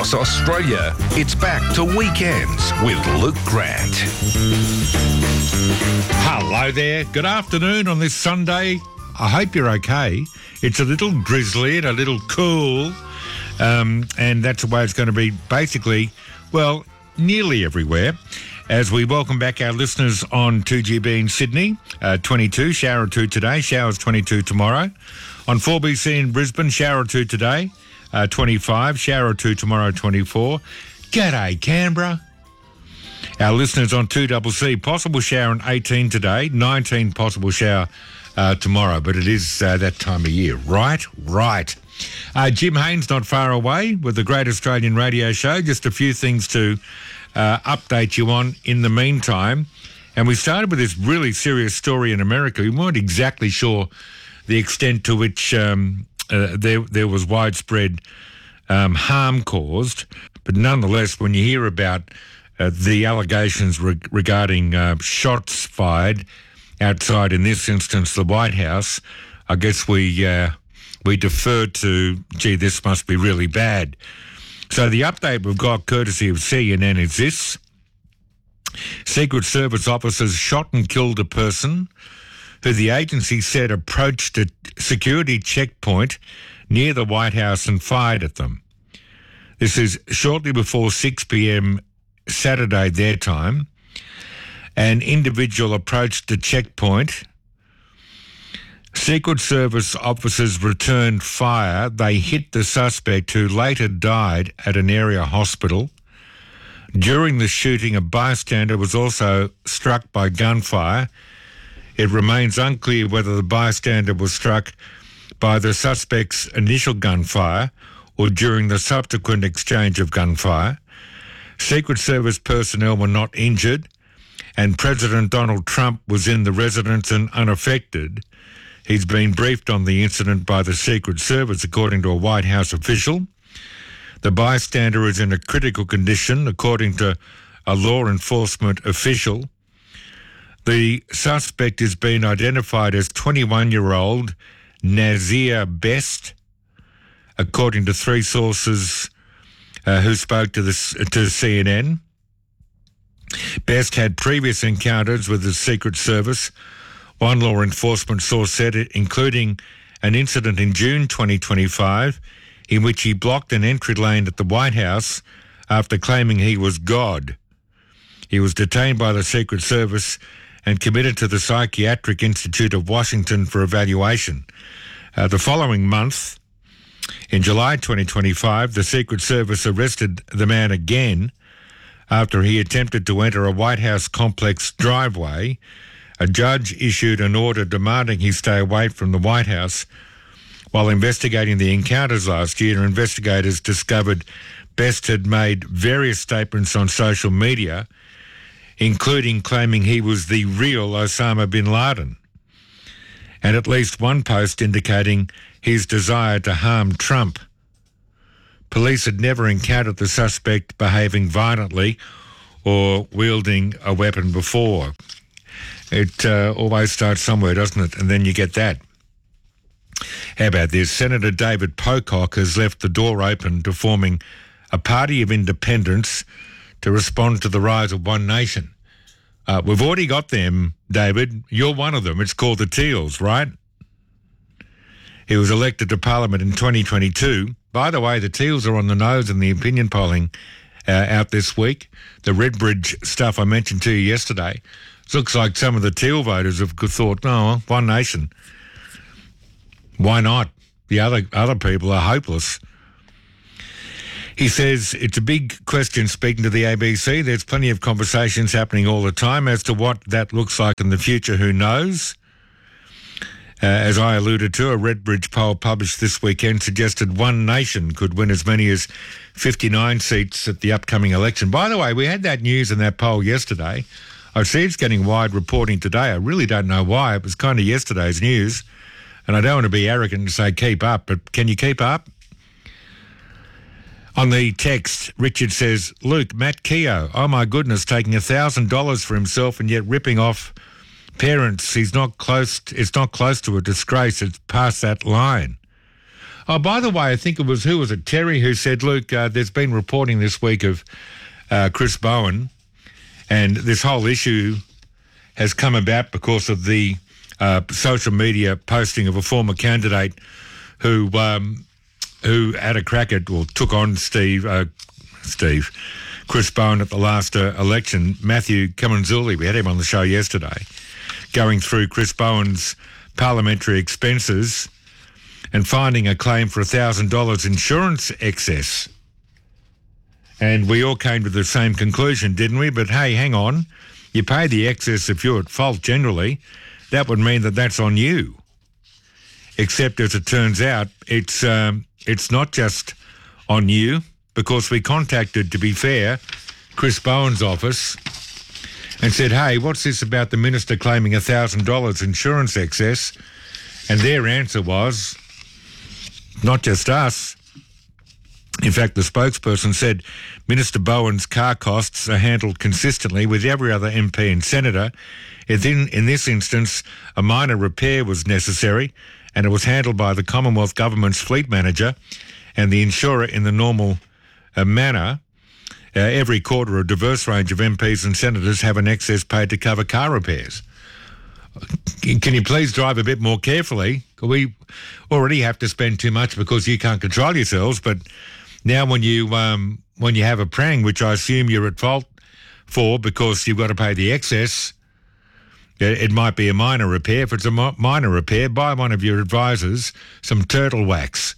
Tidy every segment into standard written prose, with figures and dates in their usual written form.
across Australia. It's back to Weekends with Luke Grant. Hello there. Good afternoon on this Sunday. I hope you're okay. It's a little drizzly and a little cool, and that's the way it's going to be basically, well, nearly everywhere. As we welcome back our listeners on 2GB in Sydney, 22, shower 2 today, showers 22 tomorrow. On 4BC in Brisbane, shower 2 today, 25, shower 2 tomorrow, 24. G'day, Canberra. Our listeners on 2CC, possible shower in 18 today, 19 possible shower tomorrow, but it is that time of year. Right. Jim Haynes not far away with the Great Australian Radio Show. Just a few things to update you on in the meantime. And we started with this really serious story in America. We weren't exactly sure the extent to which there was widespread harm caused. But nonetheless, when you hear about the allegations regarding shots fired outside, in this instance, the White House, I guess we deferred to, gee, this must be really bad. So the update we've got, courtesy of CNN, is this. Secret Service officers shot and killed a person who the agency said approached a security checkpoint near the White House and fired at them. This is shortly before 6 p.m. Saturday their time. An individual approached the checkpoint. Secret Service officers returned fire. They hit the suspect, who later died at an area hospital. During the shooting, a bystander was also struck by gunfire. It remains unclear whether the bystander was struck by the suspect's initial gunfire or during the subsequent exchange of gunfire. Secret Service personnel were not injured, and President Donald Trump was in the residence and unaffected. He's been briefed on the incident by the Secret Service, according to a White House official. The bystander is in a critical condition, according to a law enforcement official. The suspect has been identified as 21-year-old Nazir Best, according to three sources who spoke to CNN. Best had previous encounters with the Secret Service. One law enforcement source said it, including an incident in June 2025 in which he blocked an entry lane at the White House after claiming he was God. He was detained by the Secret Service and committed to the Psychiatric Institute of Washington for evaluation. The following month, in July 2025, the Secret Service arrested the man again after he attempted to enter a White House complex driveway. A judge issued an order demanding he stay away from the White House. While investigating the encounters last year, investigators discovered Best had made various statements on social media, including claiming he was the real Osama bin Laden, and at least one post indicating his desire to harm Trump. Police had never encountered the suspect behaving violently or wielding a weapon before. It always starts somewhere, doesn't it? And then you get that. How about this? Senator David Pocock has left the door open to forming a party of independents to respond to the rise of One Nation. We've already got them, David. You're one of them. It's called the Teals, right? He was elected to Parliament in 2022. By the way, the Teals are on the nose in the opinion polling out this week. The Redbridge stuff I mentioned to you yesterday. It looks like some of the Teal voters have thought, no, One Nation. Why not? The other people are hopeless. He says it's a big question speaking to the ABC. There's plenty of conversations happening all the time as to what that looks like in the future. Who knows? As I alluded to, a Redbridge poll published this weekend suggested One Nation could win as many as 59 seats at the upcoming election. By the way, we had that news in that poll yesterday. I see it's getting wide reporting today. I really don't know why. It was kind of yesterday's news. And I don't want to be arrogant and say keep up, but can you keep up? On the text, Richard says, Luke, Matt Keogh, oh my goodness, taking $1,000 for himself and yet ripping off parents. It's not close to a disgrace. It's past that line. Oh, by the way, I think it was, who was it, Terry, who said, Luke, there's been reporting this week of Chris Bowen, and this whole issue has come about because of the social media posting of a former candidate who had a crack at, or took on Chris Bowen at the last election, Matthew Kamanzuli. We had him on the show yesterday, going through Chris Bowen's parliamentary expenses and finding a claim for $1,000 insurance excess. And we all came to the same conclusion, didn't we? But hey, hang on. You pay the excess if you're at fault generally. That would mean that that's on you. Except, as it turns out, it's not just on you, because we contacted, to be fair, Chris Bowen's office and said, hey, what's this about the minister claiming $1,000 insurance excess? And their answer was, not just us. In fact, the spokesperson said Minister Bowen's car costs are handled consistently with every other MP and senator. In this instance, a minor repair was necessary, and it was handled by the Commonwealth Government's fleet manager and the insurer in the normal manner. Every quarter, a diverse range of MPs and senators have an excess paid to cover car repairs. Can you please drive a bit more carefully? We already have to spend too much because you can't control yourselves, but now when you have a prang, which I assume you're at fault for because you've got to pay the excess, it might be a minor repair. If it's a minor repair, buy one of your advisors some turtle wax.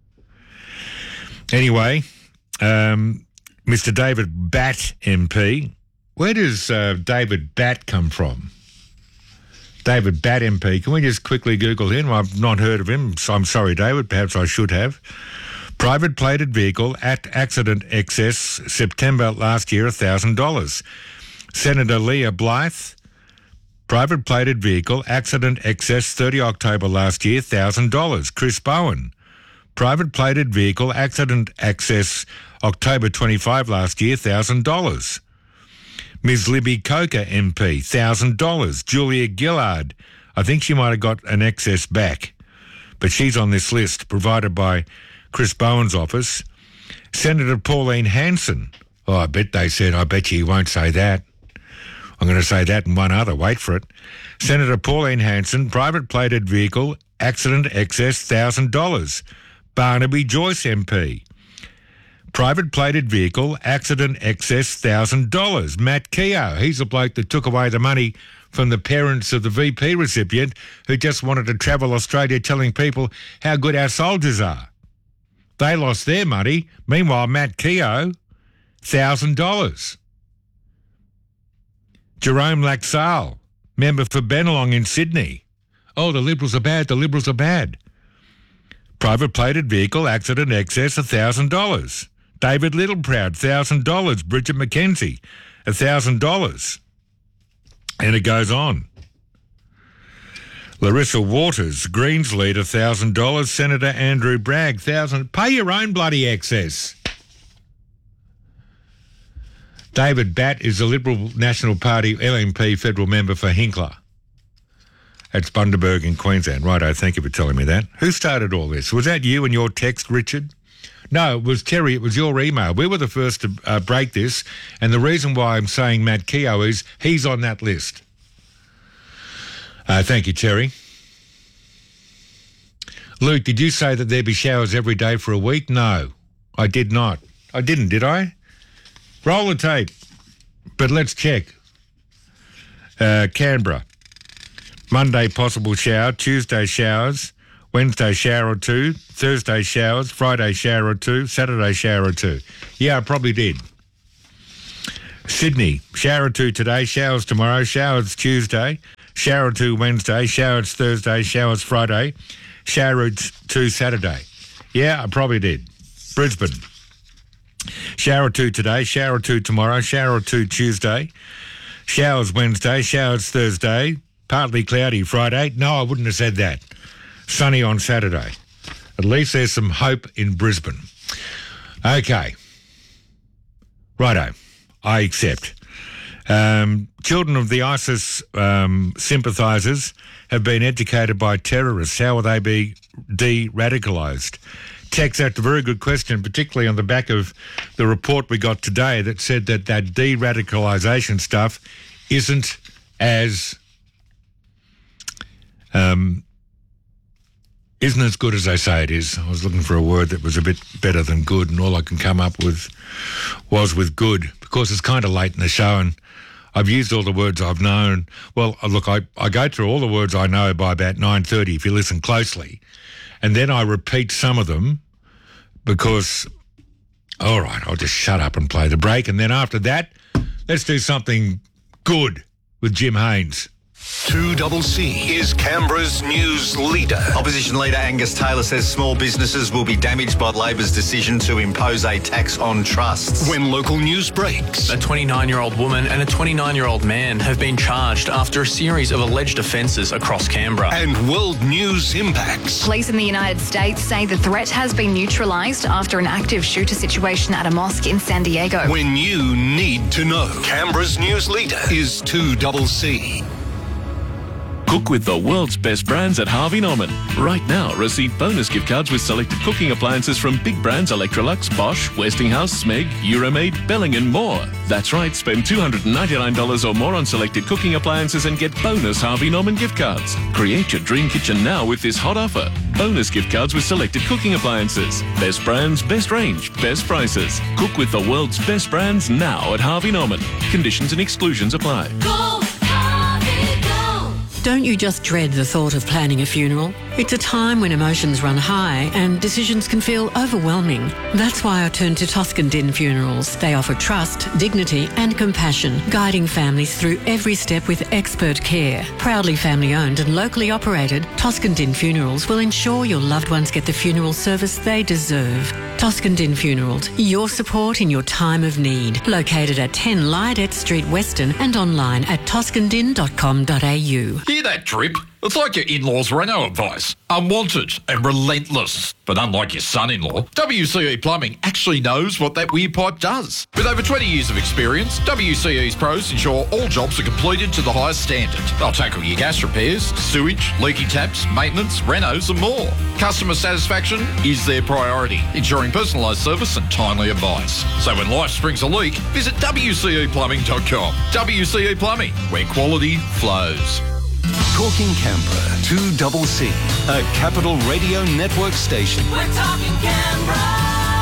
Anyway, Mr. David Batt MP. Where does David Batt come from? David Batt MP. Can we just quickly Google him? I've not heard of him, so I'm sorry, David. Perhaps I should have. Private plated vehicle at accident excess September last year, $1,000. Senator Leah Blythe. Private plated vehicle accident excess 30 October last year, $1,000. Chris Bowen. Private plated vehicle accident excess October 25 last year, $1,000. Ms. Libby Coker MP, $1,000. Julia Gillard, I think she might have got an excess back, but she's on this list provided by Chris Bowen's office. Senator Pauline Hanson. Oh, I bet you won't say that. I'm going to say that and one other. Wait for it. Senator Pauline Hanson, private plated vehicle, accident excess, $1,000. Barnaby Joyce MP. Private plated vehicle, accident excess, $1,000. Matt Keogh, he's the bloke that took away the money from the parents of the VP recipient who just wanted to travel Australia telling people how good our soldiers are. They lost their money. Meanwhile, Matt Keogh, $1,000. Jerome Laxale, member for Bennelong in Sydney. Oh, the Liberals are bad, the Liberals are bad. Private plated vehicle, accident excess, $1,000. David Littleproud, $1,000. Bridget McKenzie, $1,000. And it goes on. Larissa Waters, Greens leader, $1,000. Senator Andrew Bragg, $1,000. Pay your own bloody excess. David Batt is the Liberal National Party LNP federal member for Hinkler. That's Bundaberg in Queensland. Righto, thank you for telling me that. Who started all this? Was that you and your text, Richard? No, it was Terry. It was your email. We were the first to break this, and the reason why I'm saying Matt Keogh is he's on that list. Thank you, Terry. Luke, did you say that there'd be showers every day for a week? No, I did not. I didn't, did I? Roll the tape. But let's check. Canberra. Monday, possible shower. Tuesday, showers. Wednesday, shower or two. Thursday, showers. Friday, shower or two. Saturday, shower or two. Yeah, I probably did. Sydney, shower or two today. Showers tomorrow. Showers Tuesday. Shower or two Wednesday. Showers Thursday. Showers Friday. Shower or two Saturday. Yeah, I probably did. Brisbane. Shower or two today, shower or two tomorrow, shower or two Tuesday, showers Wednesday, showers Thursday, partly cloudy Friday. No, I wouldn't have said that. Sunny on Saturday. At least there's some hope in Brisbane. Okay. Righto. I accept. Children of the ISIS sympathisers have been educated by terrorists. How will they be de-radicalised? Tex, that's a very good question, particularly on the back of the report we got today that said that de-radicalisation stuff isn't as good as they say it is. I was looking for a word that was a bit better than good, and all I can come up with was with good, because it's kind of late in the show and I've used all the words I've known. Well, look, I go through all the words I know by about 9:30 if you listen closely, and then I repeat some of them because, all right, I'll just shut up and play the break, and then after that, let's do something good with Jim Haines. 2CC is Canberra's news leader. Opposition leader Angus Taylor says small businesses will be damaged by Labor's decision to impose a tax on trusts. When local news breaks. A 29-year-old woman and a 29-year-old man have been charged after a series of alleged offences across Canberra. And world news impacts. Police in the United States say the threat has been neutralised after an active shooter situation at a mosque in San Diego. When you need to know. Canberra's news leader is 2CC. Cook with the world's best brands at Harvey Norman. Right now, receive bonus gift cards with selected cooking appliances from big brands Electrolux, Bosch, Westinghouse, Smeg, Euromaid, Belling and more. That's right, spend $299 or more on selected cooking appliances and get bonus Harvey Norman gift cards. Create your dream kitchen now with this hot offer. Bonus gift cards with selected cooking appliances. Best brands, best range, best prices. Cook with the world's best brands now at Harvey Norman. Conditions and exclusions apply. Go, Harvey, go! Don't you just dread the thought of planning a funeral? It's a time when emotions run high and decisions can feel overwhelming. That's why I turned to Toscan Din Funerals. They offer trust, dignity and compassion, guiding families through every step with expert care. Proudly family-owned and locally operated, Toscan Din Funerals will ensure your loved ones get the funeral service they deserve. Toscan Din Funerals, your support in your time of need. Located at 10 Lydet Street, Weston, and online at toscandin.com.au. Hear that drip? It's like your in-laws' Renault advice. Unwanted and relentless. But unlike your son-in-law, WCE Plumbing actually knows what that weird pipe does. With over 20 years of experience, WCE's pros ensure all jobs are completed to the highest standard. They'll tackle your gas repairs, sewage, leaky taps, maintenance, renos and more. Customer satisfaction is their priority, ensuring personalised service and timely advice. So when life springs a leak, visit WCEplumbing.com. WCE Plumbing, where quality flows. Talking Canberra, 2CC, a Capital Radio Network station. We're talking Canberra.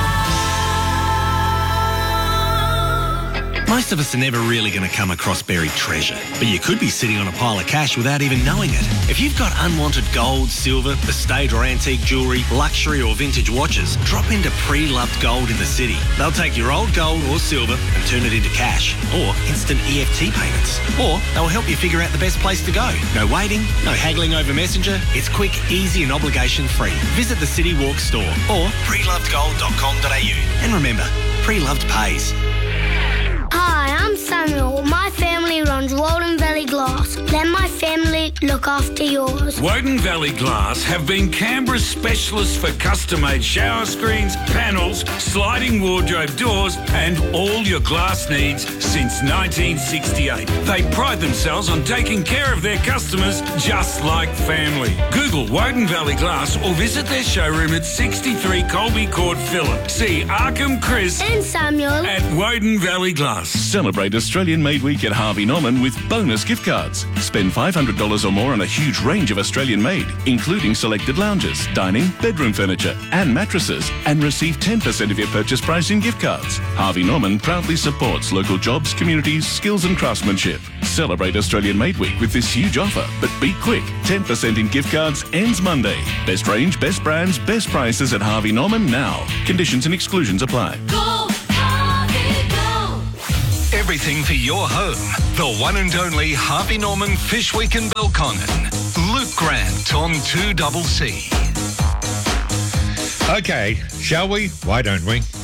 Most of us are never really going to come across buried treasure, but you could be sitting on a pile of cash without even knowing it. If you've got unwanted gold, silver, estate or antique jewellery, luxury or vintage watches, drop into Pre-Loved Gold in the city. They'll take your old gold or silver and turn it into cash or instant EFT payments. Or they'll help you figure out the best place to go. No waiting, no haggling over Messenger. It's quick, easy and obligation-free. Visit the City Walk store or prelovedgold.com.au. And remember, Pre-Loved pays. Hi, I'm Samuel. My family runs Walden Valley Glass. Let my family look after yours. Woden Valley Glass have been Canberra's specialists for custom-made shower screens, panels, sliding wardrobe doors and all your glass needs since 1968. They pride themselves on taking care of their customers just like family. Google Woden Valley Glass or visit their showroom at 63 Colby Court, Phillip. See Arkham, Chris and Samuel at Woden Valley Glass. Celebrate Australian Made Week at Harvey Norman with bonus gift cards. Spend $500 or more on a huge range of Australian made, including selected lounges, dining, bedroom furniture and mattresses, and receive 10% of your purchase price in gift cards. Harvey Norman proudly supports local jobs, communities, skills and craftsmanship. Celebrate Australian Made Week with this huge offer, but be quick. 10% in gift cards ends Monday. Best range, best brands, best prices at Harvey Norman now. Conditions and exclusions apply. Go, Harvey, go! Everything for your home. The one and only Harvey Norman Fish Week in Belconnen. Luke Grant on 2CC. Okay, shall we? Why don't we?